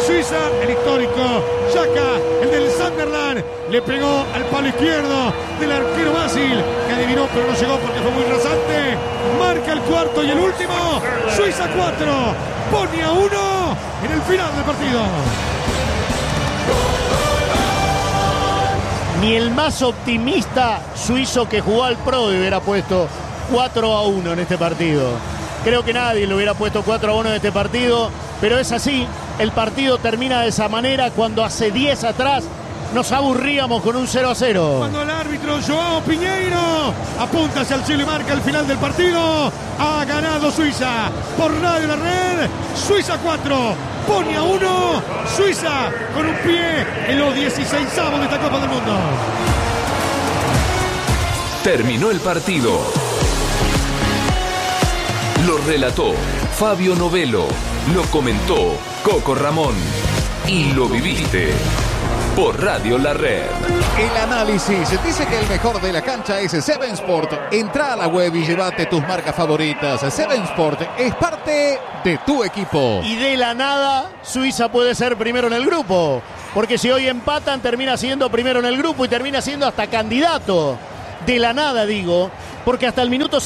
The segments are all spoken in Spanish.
Suiza, el histórico Xhaka, el del Sunderland, le pegó al palo izquierdo del arquero Basil, que adivinó pero no llegó porque fue muy rasante. Marca el cuarto y el último. Suiza 4, Polonia 1 en el final del partido. Ni el más optimista suizo que jugó al Pro hubiera puesto 4-1 en este partido. Creo que nadie le hubiera puesto 4-1 en este partido, pero es así. El partido termina de esa manera cuando hace 10 atrás nos aburríamos con un 0-0. Cuando el árbitro Joao Pinheiro apunta hacia el cielo y marca el final del partido. Ha ganado Suiza por Radio La Red. Suiza 4, Polonia 1. Suiza con un pie en los 16avos de esta Copa del Mundo. Terminó el partido. Lo relató Fabio Novello. Lo comentó Coco Ramón. Y lo viviste por Radio La Red. El análisis dice que el mejor de la cancha es Seven Sport. Entra a la web y llévate tus marcas favoritas. Seven Sport es parte de tu equipo. Y de la nada, Suiza puede ser primero en el grupo. Porque si hoy empatan, termina siendo primero en el grupo y termina siendo hasta candidato. De la nada, digo, porque hasta el minuto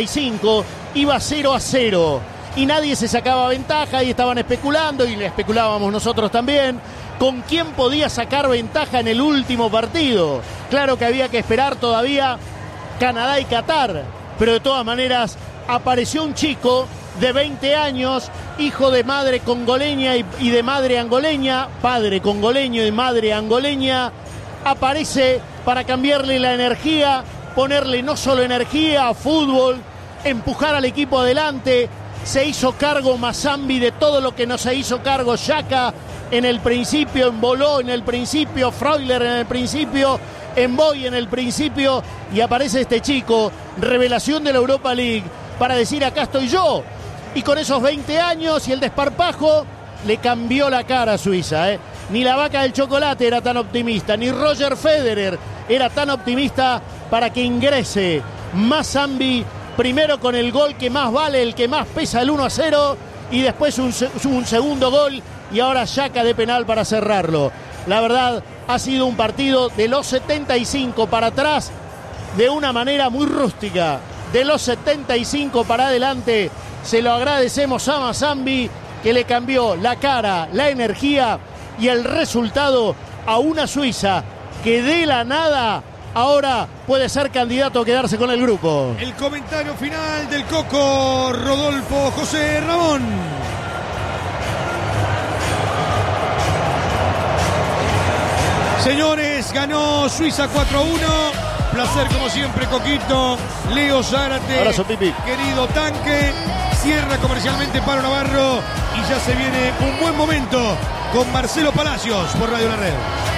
75 iba 0-0. Y nadie se sacaba ventaja y estaban especulando, y le especulábamos nosotros también, con quién podía sacar ventaja en el último partido. Claro que había que esperar todavía Canadá y Qatar, pero de todas maneras apareció un chico de 20 años, hijo de madre congoleña y de madre angoleña, padre congoleño y madre angoleña, aparece para cambiarle la energía, ponerle no solo energía a fútbol, empujar al equipo adelante. Se hizo cargo Mazambi de todo lo que no se hizo cargo Xhaka en el principio, Emboló en el principio, Freuler en el principio, Emboy en el principio, y aparece este chico, revelación de la Europa League, para decir acá estoy yo. Y con esos 20 años y el desparpajo le cambió la cara a Suiza, Ni la vaca del chocolate era tan optimista, ni Roger Federer era tan optimista para que ingrese Mazambi primero con el gol que más vale, el que más pesa, el 1-0, y después un segundo gol, y ahora Xhaka de penal para cerrarlo. La verdad, ha sido un partido de los 75 para atrás, de una manera muy rústica. De los 75 para adelante, se lo agradecemos a Mazambi, que le cambió la cara, la energía y el resultado a una Suiza que de la nada ahora puede ser candidato a quedarse con el grupo. El comentario final del Coco Rodolfo José Ramón. Señores, ganó Suiza 4-1. Placer como siempre, Coquito, Leo Zárate. Abrazo, Pipi. Querido Tanque. Cierra comercialmente Pablo Navarro. Y ya se viene un buen momento con Marcelo Palacios por Radio La Red.